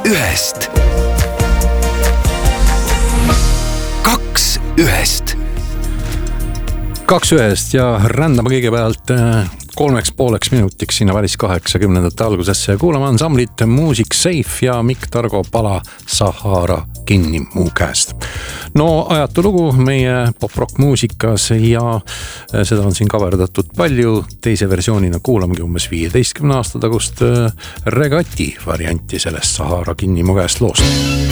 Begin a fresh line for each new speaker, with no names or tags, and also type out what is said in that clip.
ühest. Kaks ühest ja rändame kõigepealt 3,5 minutiks sinna välis 80ndate algusesse ja kuulame ansamblit Music Safe ja Mikk Targo pala Sahara kinni mu käest. No ajatu lugu meie pop-rock muusikas ja seda on siin kaverdatud palju. Teise versioonina kuulamegi umbes 15 aasta tagust regati varianti sellest Sahara kinni mu käest loost.